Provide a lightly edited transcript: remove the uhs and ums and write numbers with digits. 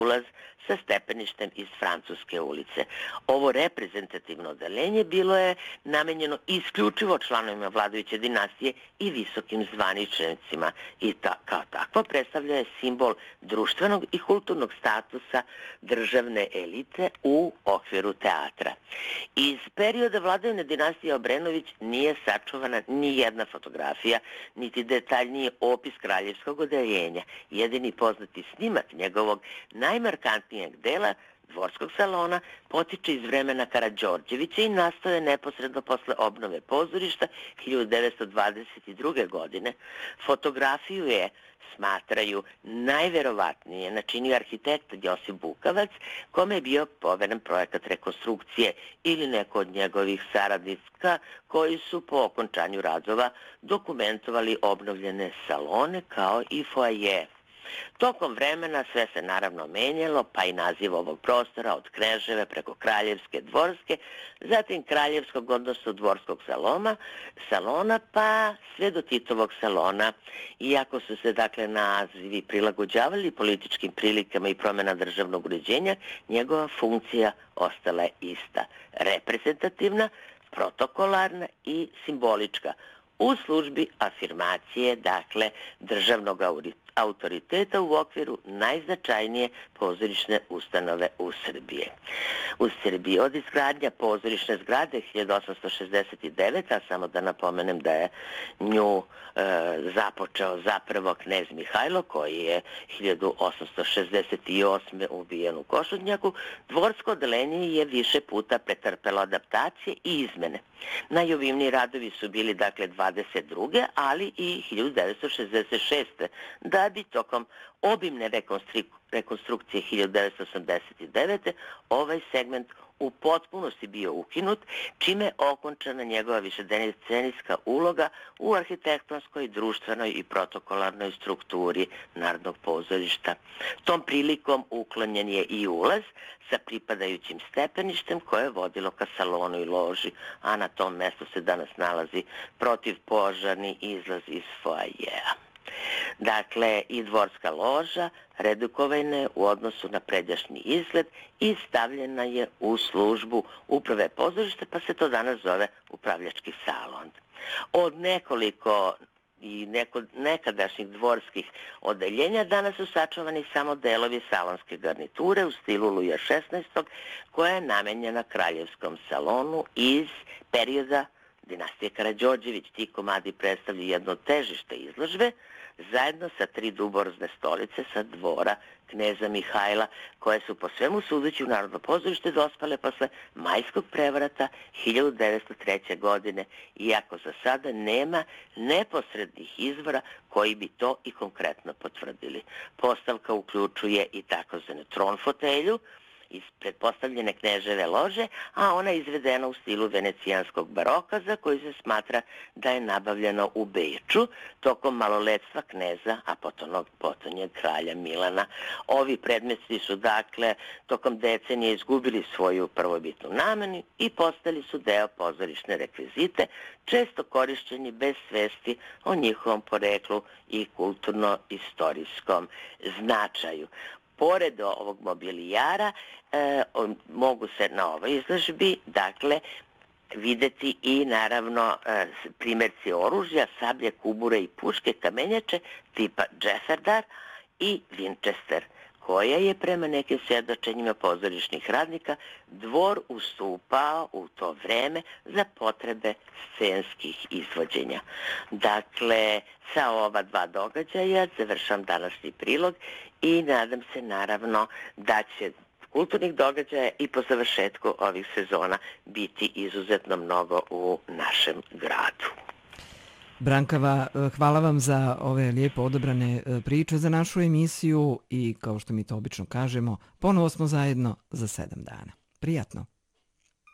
ulaz sa stepeništem iz Francuske ulice. Ovo reprezentativno odeljenje bilo je namenjeno isključivo članovima vladajuće dinastije i visokim zvaničnicima i kao takvo predstavlja je simbol društvenog i kulturnog statusa državne elite u okviru teatra. Iz perioda vladavine dinastije Obrenović nije sačuvana ni jedna fotografija, niti detaljniji opis kraljevskog odeljenja. Jedini poznati snimak njegovog najmarkantnijeg dela dvorskog salona potiče iz vremena Karađorđevića i nastao je neposredno posle obnove pozorišta 1922. godine. Fotografiju je, smatraju, najverovatnije načinio arhitekt Josip Bukavac, kome je bio poveren projekat rekonstrukcije ili neko od njegovih saradnika koji su po okončanju radova dokumentovali obnovljene salone kao i foaje. Tokom vremena sve se naravno menjalo, pa i naziv ovog prostora od Kneževe preko Kraljevske, Dvorske, zatim Kraljevskog, odnosno Dvorskog salona, pa sve do Titovog salona. Iako su se dakle nazivi prilagođavali političkim prilikama i promjena državnog uređenja, njegova funkcija ostala je ista, reprezentativna, protokolarna i simbolička, u službi afirmacije, dakle, državnog autoriteta u okviru najznačajnije pozorišne ustanove u Srbiji. Od izgradnja pozorišne zgrade 1869, a samo da napomenem da je nju započeo zapravo knez Mihajlo, koji je 1868. ubijen u Košutnjaku, dvorsko odeljenje je više puta pretrpelo adaptacije i izmene. Najobimniji radovi su bili dakle 22. ali i 1966. da bi tokom obimne rekonstrukcije 1989. ovaj segment u potpunosti bio ukinut, čime je okončana njegova višedecenijska uloga u arhitektonskoj, društvenoj i protokolarnoj strukturi Narodnog pozorišta. Tom prilikom uklonjen je i ulaz sa pripadajućim stepeništem koje je vodilo ka salonu i loži, a na tom mjestu se danas nalazi protivpožarni izlaz iz foajeja. Dakle, i dvorska loža redukovana je u odnosu na pređašnji izgled i stavljena je u službu uprave pozorišta, pa se to danas zove upravljački salon. Od nekoliko i nekadašnjih dvorskih odeljenja danas su sačuvani samo delovi salonske garniture u stilu Luja XVI, koja je namenjena Kraljevskom salonu iz perioda dinastije Karađorđević. Ti komadi predstavljaju jedno težište izložbe zajedno sa 3 duborzne stolice sa dvora kneza Mihajla, koje su po svemu sudeći u Narodno pozorište dospale posle majskog prevrata 1903. godine, iako za sada nema neposrednih izvora koji bi to i konkretno potvrdili. Postavka uključuje i takozvanu tron fotelju iz pretpostavljene kneževe lože, a ona je izvedena u stilu venecijanskog baroka, za koji se smatra da je nabavljeno u Beču tokom maloletstva kneza, a potonjeg kralja Milana. Ovi predmeti su dakle tokom decenije izgubili svoju prvobitnu namenu i postali su deo pozorišne rekvizite, često korišćeni bez svesti o njihovom poreklu i kulturno-istorijskom značaju. Pored ovog mobilijara mogu se na ovoj izložbi dakle videti i naravno primjerci oružja, sablje, kubure i puške, kamenjače tipa Jefferdar i Winchester, koja je prema nekim svjedočenjima pozorišnih radnika dvor ustupao u to vreme za potrebe scenskih izvođenja. Dakle, sa ova 2 događaja završam današnji prilog i nadam se naravno da će kulturnih događaja i po završetku ovih sezona biti izuzetno mnogo u našem gradu. Brankava, hvala vam za ove lijepo odabrane priče za našu emisiju i kao što mi to obično kažemo, ponovo smo zajedno za 7 dana. Prijatno!